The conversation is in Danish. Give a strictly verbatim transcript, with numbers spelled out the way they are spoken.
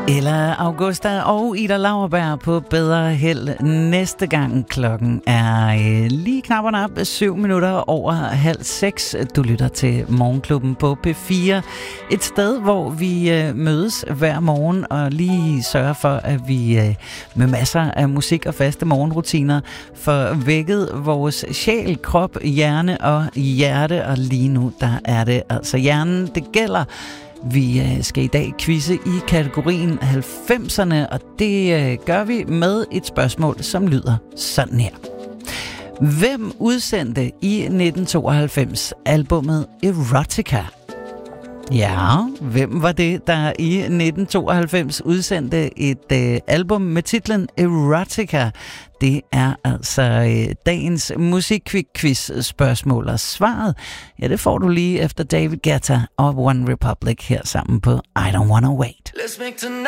Ella Augusta og Ida Lauerberg på bedre held næste gang. Klokken er øh, lige knapperne op, syv minutter over halv seks. Du lytter til Morgenklubben på P fire. Et sted, hvor vi øh, mødes hver morgen og lige sørger for, at vi øh, med masser af musik og faste morgenrutiner får vækket vores sjæl, krop, hjerne og hjerte. Og lige nu, der er det altså hjernen, det gælder. Vi skal i dag quizze i kategorien halvfemserne, og det gør vi med et spørgsmål, som lyder sådan her. Hvem udsendte i nitten tooghalvfems albummet Erotica? Ja, hvem var det, der i nitten tooghalvfems udsendte et øh, album med titlen Erotica? Det er altså øh, dagens musikquiz-spørgsmål, og svaret, ja, det får du lige efter David Guetta og One Republic her sammen på I Don't Wanna Wait.